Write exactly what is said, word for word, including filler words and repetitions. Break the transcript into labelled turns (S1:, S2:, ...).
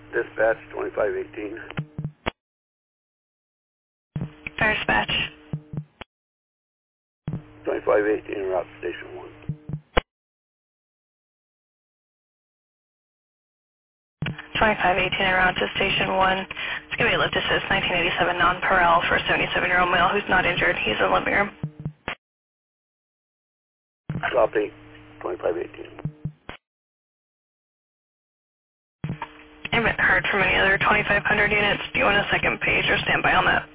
S1: Dispatch twenty-five eighteen.
S2: Fire dispatch.
S1: twenty-five eighteen, route to station one.
S2: twenty-five eighteen en route to station one. Let's give me a lift assist nineteen eighty-seven non-Perel for a seventy-seven-year-old male who's not injured. He's in the living room.
S1: Copy. twenty-five eighteen.
S2: I haven't heard from any other twenty-five hundred units. Do you want a second page or stand by on that?